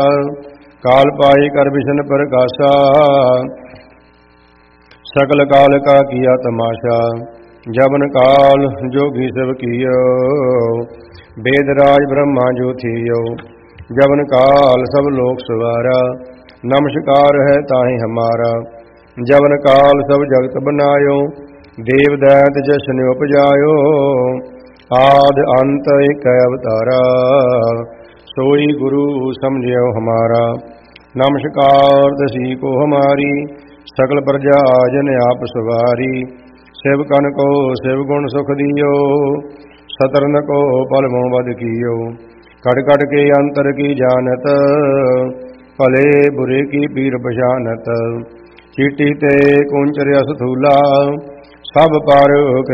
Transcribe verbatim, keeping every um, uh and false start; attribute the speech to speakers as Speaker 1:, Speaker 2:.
Speaker 1: काल पाई कर विष्ण प्रकाशा, सकल काल का किया तमाशा। जबन काल जोगी सब कियो, वेद राज ब्रह्मा जो थियो। जबन काल सब लोक सवारा, नमस्कार है ताहि हमारा। जबन काल सब जगत बनायो, देव दैत जशन उपजायो। आदि अंत एक अवतारा, सोई गुरु समझियो हमारा। नमस्कार दसी को हमारी, सकल प्रजा जन आप सवारी। सेवकन को शिव गुण सुख दियो, सतरन को पल मोह बद कियो। कट कट के अंतर की जानत, भले बुरे की पीर पहचानत। चीटी ते कुंचर स्थूला, सब पर